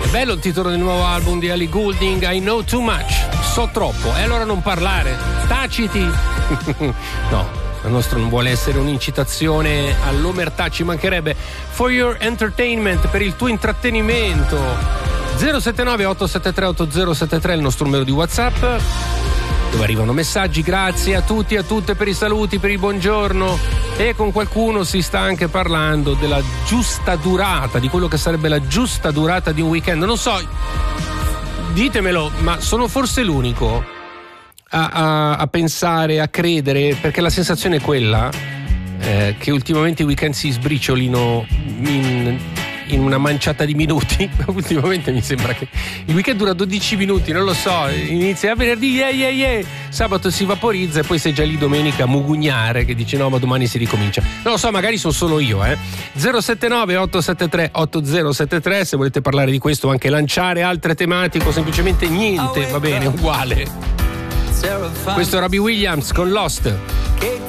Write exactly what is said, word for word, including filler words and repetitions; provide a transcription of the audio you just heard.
bello il titolo del nuovo album di Ellie Goulding, I Know Too Much, so troppo, e allora non parlare, taciti. No, il nostro non vuole essere un'incitazione all'omertà, ci mancherebbe. For your entertainment, per il tuo intrattenimento. zero sette nove otto sette tre otto zero sette tre è il nostro numero di WhatsApp, dove arrivano messaggi. Grazie a tutti e a tutte per i saluti, per il buongiorno, e con qualcuno si sta anche parlando della giusta durata, di quello che sarebbe la giusta durata di un weekend. Non so, ditemelo, ma sono forse l'unico a, a, a pensare, a credere, perché la sensazione è quella eh, che ultimamente i weekend si sbriciolino in, in una manciata di minuti. Ultimamente mi sembra che il weekend dura dodici minuti, non lo so, inizia a venerdì, yeah yeah yeah, sabato si vaporizza e poi sei già lì domenica a mugugnare che dici no, ma domani si ricomincia. Non lo so, magari sono solo io, eh. zero sette nove otto sette tre otto zero sette tre se volete parlare di questo o anche lanciare altre tematiche o semplicemente niente, va bene, uguale. Questo è Robbie Williams con Lost.